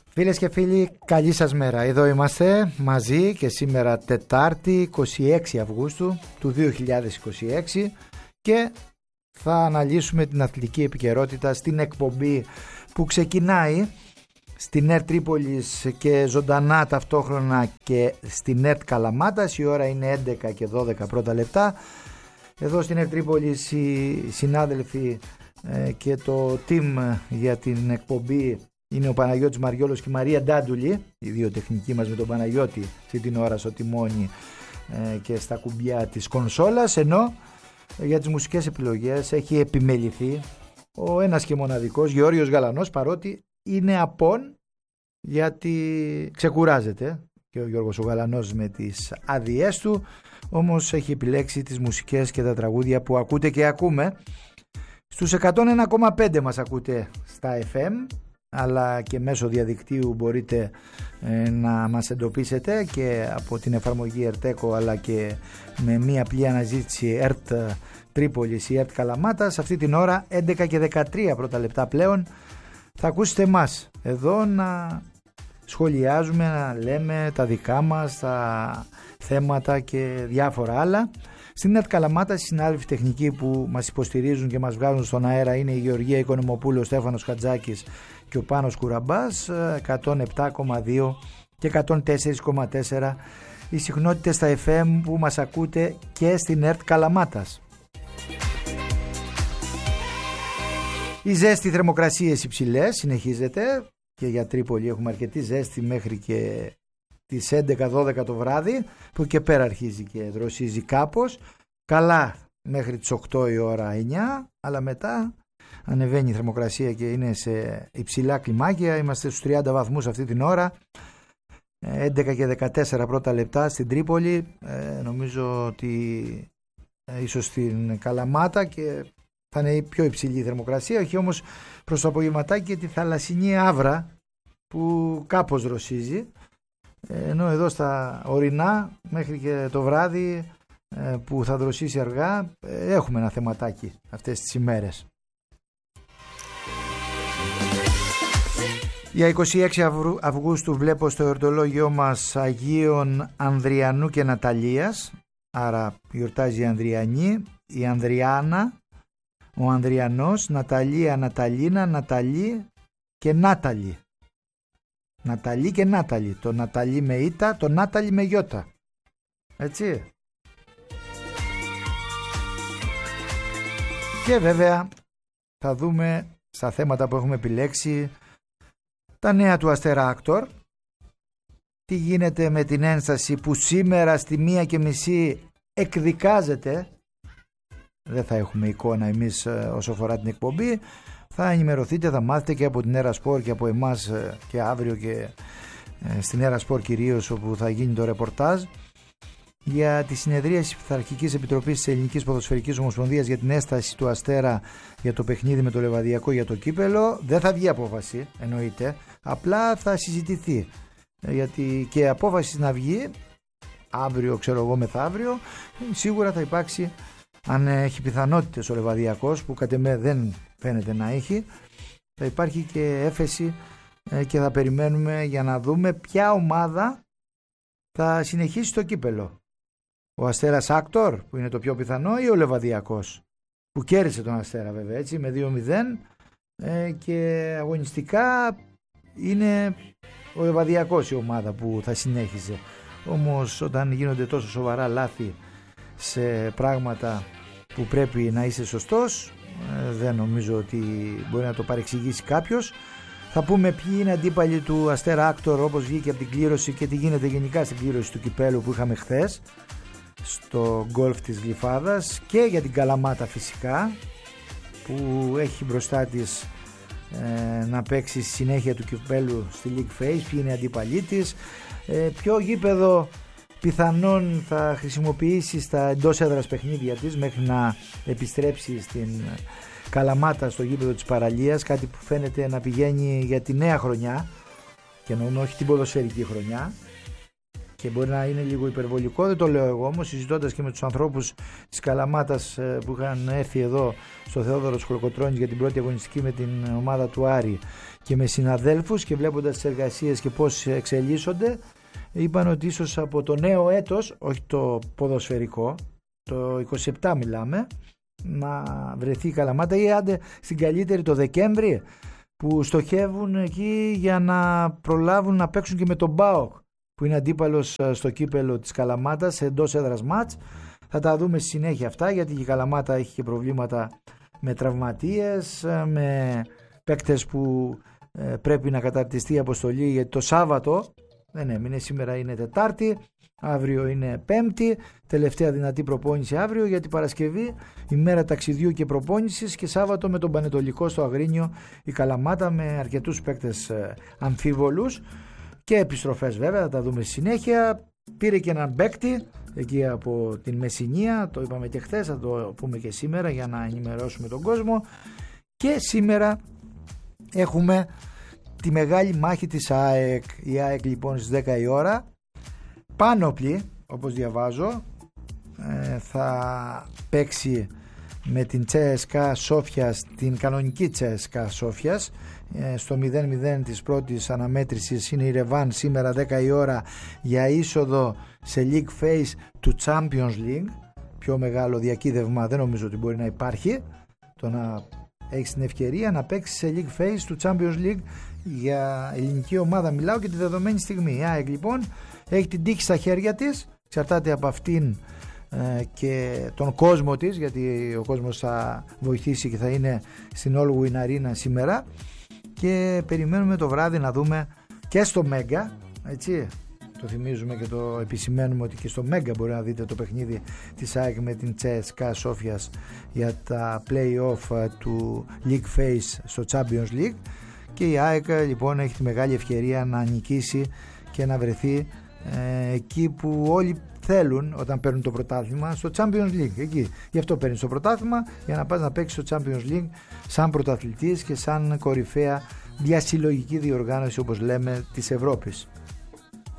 Φίλες και φίλοι, καλή σας μέρα. Εδώ είμαστε μαζί και σήμερα Τετάρτη 26 Αυγούστου του 2026 και θα αναλύσουμε την αθλητική επικαιρότητα στην εκπομπή που ξεκινάει στην ΕΡΤ Τρίπολης και ζωντανά ταυτόχρονα και στην ΕΡΤ Καλαμάτας. Η ώρα είναι 11 και 12 πρώτα λεπτά. Εδώ στην ΕΡΤ Τρίπολης οι συνάδελφοι και το team για την εκπομπή είναι ο Παναγιώτης Μαριόλος και η Μαρία Ντάντουλη, οι δύο τεχνικοί μας, με τον Παναγιώτη αυτή την ώρα στο τιμόνι και στα κουμπιά της κονσόλας, ενώ για τις μουσικές επιλογές έχει επιμεληθεί ο ένας και μοναδικός Γεώργιος Γαλανός, παρότι είναι απόν, γιατί ξεκουράζεται και ο Γιώργος ο Γαλανός με τις άδειές του, όμως έχει επιλέξει τις μουσικές και τα τραγούδια που ακούτε και ακούμε. Στους 101,5 μας ακούτε στα FM, αλλά και μέσω διαδικτύου μπορείτε να μας εντοπίσετε και από την εφαρμογή ΕΡΤΕΚΟ, αλλά και με μία απλή αναζήτηση ΕΡΤ Τρίπολης ή ΕΡΤ Καλαμάτας. Αυτή την ώρα 11 και 13 πρώτα λεπτά πλέον θα ακούσετε εμάς εδώ να σχολιάζουμε, να λέμε τα δικά μας, τα θέματα και διάφορα άλλα. Στην ΕΡΤ Καλαμάτας οι συνάδελφοι τεχνικοί που μας υποστηρίζουν και μας βγάζουν στον αέρα είναι η Γεωργία Οικονομοπούλου, ο Στέφανος Χατζάκης και ο Πάνος Κουραμπάς. 107,2 και 104,4 οι συχνότητες στα FM που μας ακούτε και στην ΕΡΤ Καλαμάτας. Η ζέστη, θερμοκρασίες υψηλές συνεχίζεται και για Τρίπολη έχουμε αρκετή ζέστη μέχρι και τις 11-12 το βράδυ, που και πέρα αρχίζει και δροσίζει κάπως. Καλά μέχρι τις 8 η ώρα 9, αλλά μετά ανεβαίνει η θερμοκρασία και είναι σε υψηλά κλιμάκια. Είμαστε στους 30 βαθμούς αυτή την ώρα, 11 και 14 πρώτα λεπτά στην Τρίπολη. Νομίζω ότι ίσως στην Καλαμάτα και θα είναι η πιο υψηλή η θερμοκρασία, όχι όμως προς το απογευματάκι και τη θαλασσινή Άβρα που κάπως δροσίζει, ενώ εδώ στα ορεινά μέχρι και το βράδυ που θα δροσίσει αργά έχουμε ένα θεματάκι αυτές τις ημέρες. Για 26 Αυγούστου βλέπω στο εορτολόγιο μας Αγίων Ανδριανού και Ναταλίας, άρα γιορτάζει η Ανδριανή, η Ανδριάνα, ο Ανδριανός, Ναταλία, Ναταλίνα, Ναταλή και Νάταλη. Ναταλή και Νάταλη. Το Ναταλή με ήττα, το Νάταλη με γιώτα. Έτσι. Και βέβαια θα δούμε στα θέματα που έχουμε επιλέξει τα νέα του Αστέρα Άκτορ. Τι γίνεται με την ένσταση που σήμερα στη 1:30 εκδικάζεται. Δεν θα έχουμε εικόνα εμείς όσο αφορά την εκπομπή. Θα ενημερωθείτε, θα μάθετε και από την Έρα Σπορ και από εμάς και αύριο και στην Έρα Σπορ κυρίως, όπου θα γίνει το ρεπορτάζ για τη συνεδρίαση της Πειθαρχικής Επιτροπής της Ελληνικής Ποδοσφαιρικής Ομοσπονδίας για την έσταση του Αστέρα για το παιχνίδι με το Λεβαδιακό για το κύπελο. Δεν θα βγει απόφαση, εννοείται, απλά θα συζητηθεί, γιατί και απόφαση να βγει αύριο, ξέρω εγώ μεθαύριο, σίγουρα θα υπάρξει, αν έχει πιθανότητες ο Λεβαδιακός, που κατ' εμέ δεν φαίνεται να έχει, θα υπάρχει και έφεση και θα περιμένουμε για να δούμε ποια ομάδα θα συνεχίσει το κύπελο. Ο Αστέρας Άκτορ, που είναι το πιο πιθανό, ή ο Λεβαδιακός, που κέρδισε τον Αστέρα βέβαια, έτσι, με 2-0, και αγωνιστικά είναι ο Λεβαδιακός η ομάδα που θα συνέχιζε. Όμως όταν γίνονται τόσο σοβαρά λάθη σε πράγματα που πρέπει να είσαι σωστός, δεν νομίζω ότι μπορεί να το παρεξηγήσει κάποιος. Θα πούμε ποιοι είναι αντίπαλοι του Αστέρα Άκτορ, όπως βγήκε από την κλήρωση, και τι γίνεται γενικά στην κλήρωση του κυπέλου που είχαμε χθες στο γκολφ της Γλυφάδας, και για την Καλαμάτα φυσικά, που έχει μπροστά της να παίξει στη συνέχεια του κυπέλου στη League Phase. Ποιοι είναι αντίπαλοι της, ποιο γήπεδο πιθανόν θα χρησιμοποιήσει στα εντός έδρας παιχνίδια της μέχρι να επιστρέψει στην Καλαμάτα, στο γήπεδο της Παραλίας, κάτι που φαίνεται να πηγαίνει για τη νέα χρονιά, και εννοούμε όχι την ποδοσφαιρική χρονιά. και μπορεί να είναι λίγο υπερβολικό, δεν το λέω εγώ όμως, συζητώντας και με τους ανθρώπους της Καλαμάτας που είχαν έρθει εδώ στο Θεόδωρος Χολοκοτρώνης για την πρώτη αγωνιστική με την ομάδα του Άρη και με συναδέλφους και βλέποντας τις εργασίες και πώς εξελίσσονται, είπαν ότι ίσως από το νέο έτος, όχι το ποδοσφαιρικό, το 27 μιλάμε, να βρεθεί η Καλαμάτα ή άντε στην καλύτερη το Δεκέμβρη, που στοχεύουν εκεί για να προλάβουν να παίξουν και με τον ΠΑΟΚ που είναι αντίπαλος στο κύπελο της Καλαμάτας εντός έδρας μάτς. Θα τα δούμε στη συνέχεια αυτά, γιατί η Καλαμάτα έχει και προβλήματα με τραυματίες, με παίκτες που πρέπει να καταρτιστεί η αποστολή, γιατί το Σάββατο δεν έμεινε, σήμερα είναι Τετάρτη, αύριο είναι Πέμπτη, τελευταία δυνατή προπόνηση αύριο, γιατί Παρασκευή ημέρα ταξιδιού και προπόνησης και Σάββατο με τον Πανετολικό στο Αγρίνιο η Καλαμάτα με αρκετούς παίκτες αμφίβολους και επιστροφές βέβαια, θα τα δούμε συνέχεια. Πήρε και έναν παίκτη εκεί από την Μεσσηνία, το είπαμε και χθες, θα το πούμε και σήμερα για να ενημερώσουμε τον κόσμο. Και σήμερα έχουμε τη μεγάλη μάχη της ΑΕΚ. Η ΑΕΚ λοιπόν στις 10 η ώρα πάνωπλη, όπως διαβάζω, θα παίξει με την CSKA Σόφιας, την κανονική CSKA Σόφιας, στο 0-0 της πρώτης αναμέτρησης. Είναι η Ρεβάν σήμερα 10 η ώρα για είσοδο σε League Phase του Champions League. Πιο μεγάλο διακύδευμα δεν νομίζω ότι μπορεί να υπάρχει, το να έχεις την ευκαιρία να παίξεις σε League Phase του Champions League για ελληνική ομάδα μιλάω και τη δεδομένη στιγμή. Η ΑΕΚ λοιπόν έχει την τύχη στα χέρια της, εξαρτάται από αυτήν και τον κόσμο της, γιατί ο κόσμος θα βοηθήσει και θα είναι στην Allwyn Arena σήμερα, και περιμένουμε το βράδυ να δούμε και στο Μέγκα, έτσι, το θυμίζουμε και το επισημαίνουμε ότι και στο Μέγκα μπορεί να δείτε το παιχνίδι της ΑΕΚ με την CSKA Σόφιας για τα play-off του League Phase στο Champions League, και η ΑΕΚ λοιπόν έχει τη μεγάλη ευκαιρία να νικήσει και να βρεθεί εκεί που όλοι θέλουν όταν παίρνουν το πρωτάθλημα, στο Champions League. Εκεί. Γι' αυτό παίρνει το πρωτάθλημα, για να πας να παίξεις στο Champions League σαν πρωταθλητής και σαν κορυφαία διασυλλογική διοργάνωση, όπως λέμε, της Ευρώπης.